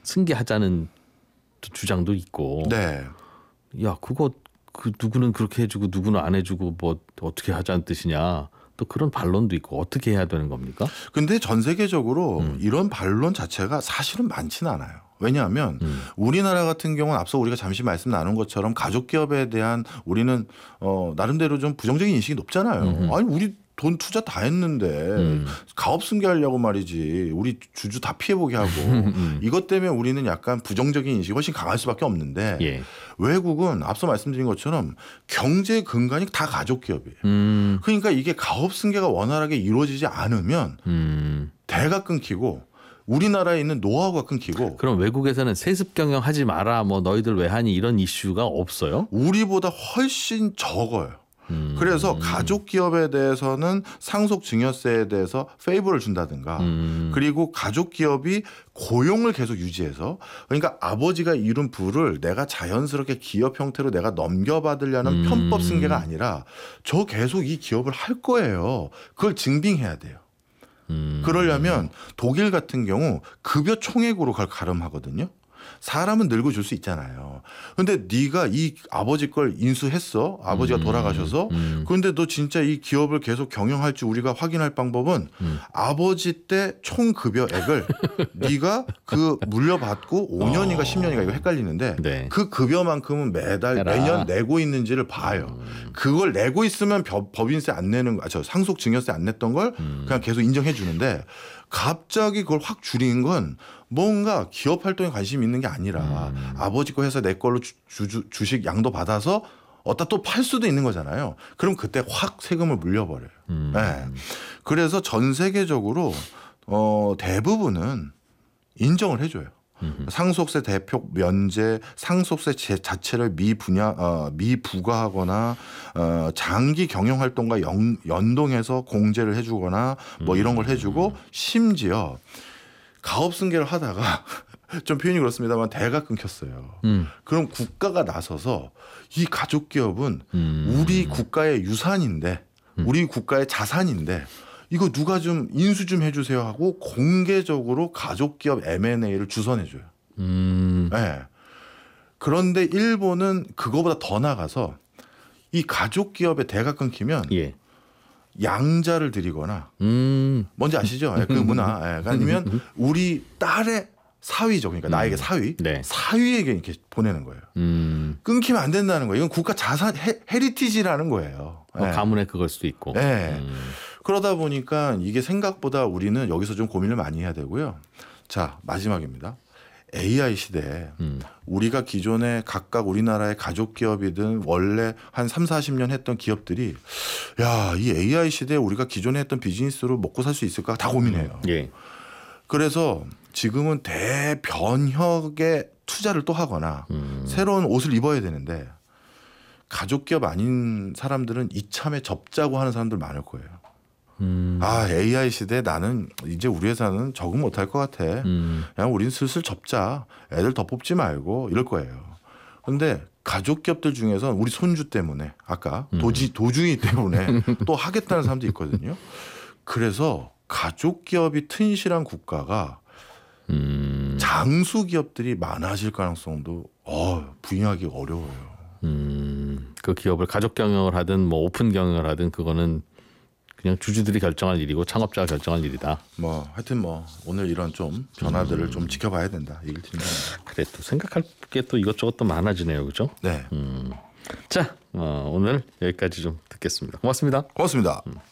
승계하자는 주장도 있고. 네. 야, 그거 누구는 그렇게 해주고 누구는 안 해주고 뭐 어떻게 하자는 뜻이냐. 또 그런 반론도 있고 어떻게 해야 되는 겁니까? 근데 전 세계적으로 이런 반론 자체가 사실은 많지는 않아요. 왜냐하면 우리나라 같은 경우는 앞서 우리가 잠시 말씀 나눈 것처럼 가족 기업에 대한 우리는 나름대로 좀 부정적인 인식이 높잖아요. 아니 우리 돈 투자 다 했는데 가업 승계하려고 말이지 우리 주주 다 피해보게 하고 이것 때문에 우리는 약간 부정적인 인식이 훨씬 강할 수밖에 없는데 예. 외국은 앞서 말씀드린 것처럼 경제 근간이 다 가족 기업이에요. 그러니까 이게 가업 승계가 원활하게 이루어지지 않으면 대가 끊기고 우리나라에 있는 노하우가 끊기고. 그럼 외국에서는 세습 경영하지 마라 뭐 너희들 왜 하니 이런 이슈가 없어요? 우리보다 훨씬 적어요. 그래서 가족 기업에 대해서는 상속 증여세에 대해서 페이버를 준다든가 그리고 가족 기업이 고용을 계속 유지해서 그러니까 아버지가 이룬 부를 내가 자연스럽게 기업 형태로 내가 넘겨받으려는 편법 승계가 아니라 저 계속 이 기업을 할 거예요. 그걸 증빙해야 돼요. 그러려면 독일 같은 경우 급여 총액으로 그걸 가름하거든요. 사람은 늙어 줄 수 있잖아요. 근데 네가 이 아버지 걸 인수했어. 아버지가 돌아가셔서. 그런데 너 진짜 이 기업을 계속 경영할지 우리가 확인할 방법은 아버지 때 총 급여액을 네가 그 물려받고 5년인가 10년인가 이거 헷갈리는데 네. 그 급여만큼은 매달 매년 내고 있는지를 봐요. 그걸 내고 있으면 법인세 안 내는 저 상속 증여세 안 냈던 걸 그냥 계속 인정해 주는데 갑자기 그걸 확 줄인 건 뭔가 기업 활동에 관심이 있는 게 아니라 아버지 거 해서 내 걸로 주식 양도 받아서 어디다 또 팔 수도 있는 거잖아요. 그럼 그때 확 세금을 물려버려요. 네. 그래서 전 세계적으로 대부분은 인정을 해줘요. 상속세 대폭 면제, 상속세 자체를 미부과하거나 장기 경영 활동과 연동해서 공제를 해주거나 뭐 이런 걸 해주고 심지어 가업 승계를 하다가 좀 표현이 그렇습니다만 대가 끊겼어요. 그럼 국가가 나서서 이 가족 기업은 우리 국가의 유산인데 우리 국가의 자산인데 이거 누가 좀 인수 좀 해주세요 하고 공개적으로 가족기업 M&A를 주선해줘요. 네. 그런데 일본은 그거보다 더 나가서 이 가족기업의 대가 끊기면 예. 양자를 드리거나 뭔지 아시죠? 그 문화. 아니면 우리 딸의 사위죠. 그러니까 나에게 사위. 네. 사위에게 이렇게 보내는 거예요. 끊기면 안 된다는 거예요. 이건 국가 자산 헤리티지라는 거예요. 가문의 그걸 수도 있고. 네. 그러다 보니까 이게 생각보다 우리는 여기서 좀 고민을 많이 해야 되고요. 자, 마지막입니다. AI 시대에 우리가 기존에 각각 우리나라의 가족 기업이든 원래 한 3, 40년 했던 기업들이 야, 이 AI 시대에 우리가 기존에 했던 비즈니스로 먹고 살 수 있을까 다 고민해요. 예. 그래서 지금은 대변혁에 투자를 또 하거나 새로운 옷을 입어야 되는데 가족 기업 아닌 사람들은 이참에 접자고 하는 사람들 많을 거예요. AI 시대에 나는 이제 우리 회사는 적응 못할 것 같아. 그냥 우린 슬슬 접자. 애들 더 뽑지 말고 이럴 거예요. 그런데 가족 기업들 중에서 우리 손주 때문에 아까 도중이 때문에 또 하겠다는 사람도 있거든요. 그래서 가족 기업이 튼실한 국가가 장수 기업들이 많아질 가능성도 부인하기 어려워요. 그 기업을 가족 경영을 하든 뭐 오픈 경영을 하든 그거는 그냥 주주들이 결정할 일이고 창업자가 결정할 일이다. 뭐 하여튼 뭐 오늘 이런 좀 변화들을 좀 지켜봐야 된다. 얘기를 드립니다. 그래 또 생각할 게 또 이것저것 또 많아지네요, 그렇죠? 네. 자 오늘 여기까지 좀 듣겠습니다. 고맙습니다. 고맙습니다.